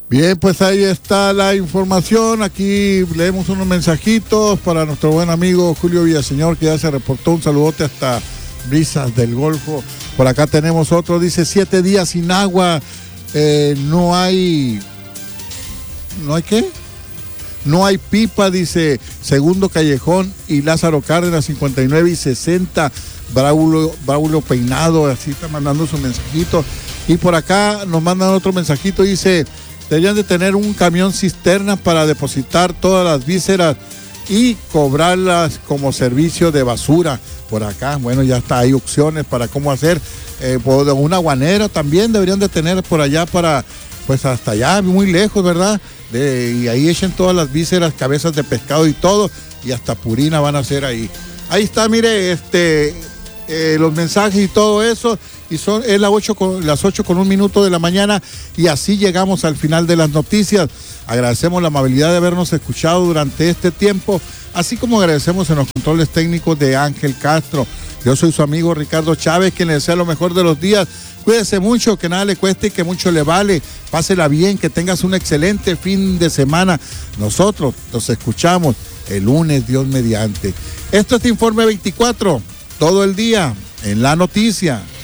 Bien, pues ahí está la información. Aquí leemos unos mensajitos para nuestro buen amigo Julio Villaseñor, que ya se reportó. Un saludote hasta Brisas del Golfo. Por acá tenemos otro, dice 7 días sin agua. ¿No hay qué? No hay pipa, dice Segundo Callejón y Lázaro Cárdenas, 59 y 60. Braulio Peinado, así está mandando su mensajito. Y por acá nos mandan otro mensajito, dice: deberían de tener un camión cisterna para depositar todas las vísceras y cobrarlas como servicio de basura. Por acá, bueno, ya está, hay opciones para cómo hacer. Una guanera también deberían de tener por allá para, pues hasta allá, muy lejos, ¿verdad? Y ahí echen todas las vísceras, cabezas de pescado y todo, y hasta purina van a hacer ahí. Ahí está, mire, los mensajes y todo eso, y es las 8:01 de la mañana, y así llegamos al final de las noticias. Agradecemos la amabilidad de habernos escuchado durante este tiempo, así como agradecemos en los controles técnicos de Ángel Castro. Yo soy su amigo Ricardo Chávez, quien le desea lo mejor de los días. Cuídese mucho, que nada le cueste y que mucho le vale. Pásela bien, que tengas un excelente fin de semana. Nosotros nos escuchamos el lunes, Dios mediante. Esto es Informe 24, todo el día en la noticia.